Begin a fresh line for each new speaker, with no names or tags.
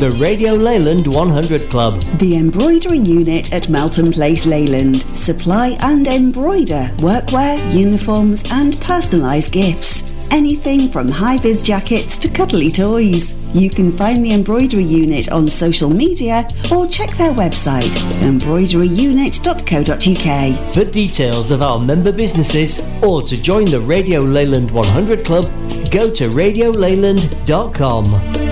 The Radio Leyland 100 Club.
The embroidery unit at Melton Place, Leyland. Supply and embroider workwear, uniforms and personalised gifts. Anything from high-vis jackets to cuddly toys. You can find the embroidery unit on social media or check their website, embroideryunit.co.uk.
For details of our member businesses or to join the Radio Leyland 100 Club, go to radioleyland.com.